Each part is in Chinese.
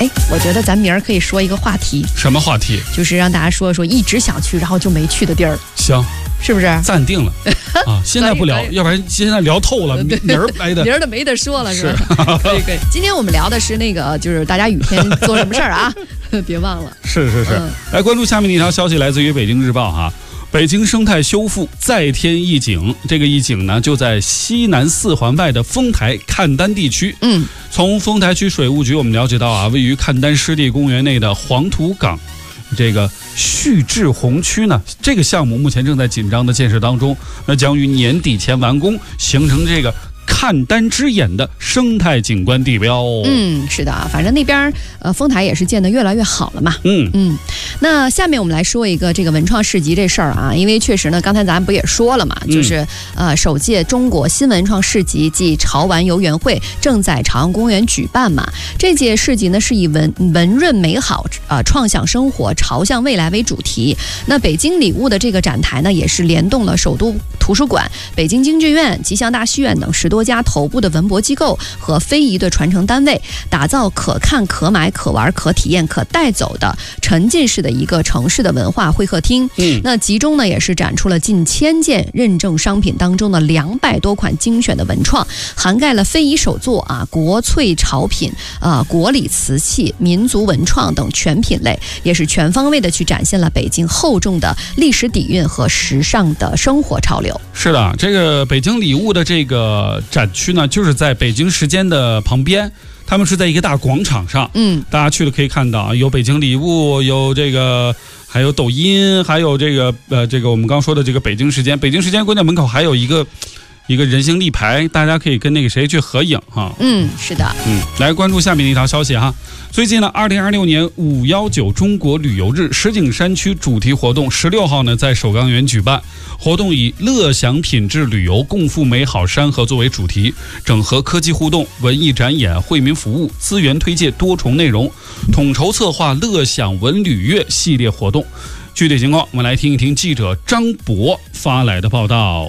我觉得咱明儿可以说一个话题。 什么话题？ 就是让大家说说一直想去然后就没去的地儿。 行， 是不是暂定了啊？现在不聊，要不然现在聊透了，明儿来的， 明儿的没得说了，是吧？可以。今天我们聊的是那个，就是大家雨天做什么事儿啊？别忘了。 是。来关注下面的一条消息，来自于北京日报哈。北京生态修复再添一景，这个一景呢就在西南4环外的丰台赣丹地区。从丰台区水务局我们了解到啊，位于赣丹湿地公园内的黄土岗这个旭志红区呢，这个项目目前正在紧张的建设当中，那将于年底前完工，形成这个赣丹之眼的生态景观地标。 是的啊，反正那边丰台也是建得越来越好了嘛。那下面我们来说一个这个文创市集这事儿啊，因为确实呢，刚才咱不也说了嘛，就是首届中国新文创市集暨潮玩游园会正在朝阳公园举办嘛。这届市集呢是以文润美好创想生活朝向未来为主题。那北京礼物的这个展台呢，也是联动了首都图书馆、北京京剧院、吉祥大戏院等10多家头部的文博机构和非遗的传承单位，打造可看可买可玩可体验可带走的沉浸式的一个城市的文化会客厅。那集中呢也是展出了近1000件认证商品当中的200多款精选的文创，涵盖了非遗手作啊、国粹潮品国礼瓷器、民族文创等全品类，也是全方位的去展现了北京厚重的历史底蕴和时尚的生活潮流。 是的，这个北京礼物的这个展区呢，就是在北京时间的旁边，他们是在一个大广场上。大家去了可以看到，有北京礼物，有这个，还有抖音，还有这个我们刚说的这个北京时间国家门口还有一个人形立牌，大家可以跟那个谁去合影哈。 是的。 来关注下面的一条消息哈。最近呢，2026年519中国旅游日石景山区主题活动16号呢在首钢园举办，活动以乐享品质旅游，共赴美好山河作为主题，整合科技互动、文艺展演、惠民服务、资源推介多重内容，统筹策划乐享文旅月系列活动。具体情况我们来听一听记者张博发来的报道。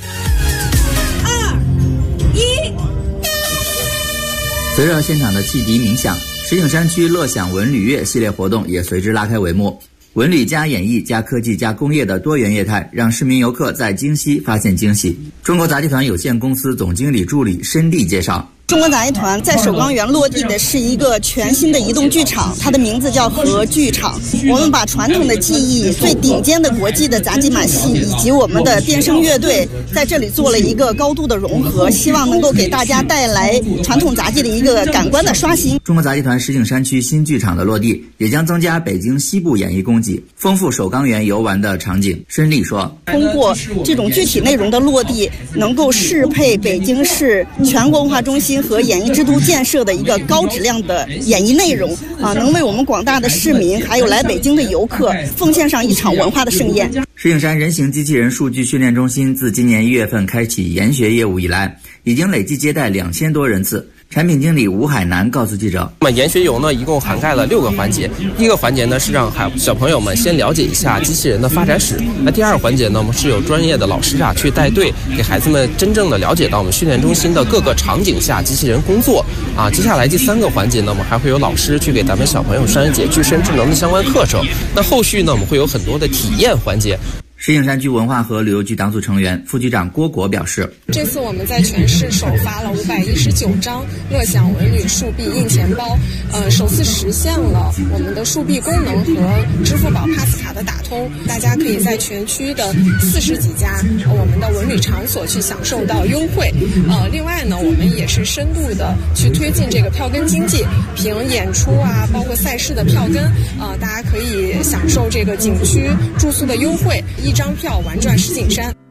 随着现场的汽笛鸣响，石景山区乐享文旅月系列活动也随之拉开帷幕。文旅加演艺加科技加工业的多元业态，让市民游客在惊喜发现惊喜。中国杂技团有限公司总经理助理申丽介绍， 中国杂技团在首钢园落地的是一个全新的移动剧场，它的名字叫和剧场。我们把传统的技艺、最顶尖的国际的杂技马戏以及我们的电声乐队在这里做了一个高度的融合，希望能够给大家带来传统杂技的一个感官的刷新。 中国杂技团石景山区新剧场的落地，也将增加北京西部演艺供给，丰富首钢园游玩的场景。申丽说， 通过这种具体内容的落地，能够适配北京市全国文化中心和演艺之都建设的一个高质量的演艺内容能为我们广大的市民还有来北京的游客奉献上一场文化的盛宴。 石景山人形机器人数据训练中心自今年1月份开启研学业务以来，已经累计接待2000多人次。产品经理吴海南告诉记者， 那么研学游呢，一共涵盖了6个环节。第一个环节呢是让小朋友们先了解一下机器人的发展史。那第二个环节呢，我们是有专业的老师去带队，给孩子们真正的了解到我们训练中心的各个场景下机器人工作接下来第3个环节呢，我们还会有老师去给咱们小朋友上一节具身智能的相关课程。那后续呢，我们会有很多的体验环节。 石景山区文化和旅游局党组成员、副局长郭国表示， 这次我们在全市首发了519张乐享文旅数币硬钱包，首次实现了我们的数币功能和支付宝 Pass 卡的打通，大家可以在全区的40几家我们的文旅场所去享受到优惠。另外呢，我们也是深度的去推进这个票根经济，凭演出包括赛事的票根，大家可以享受这个景区住宿的优惠，1张票玩转石景山。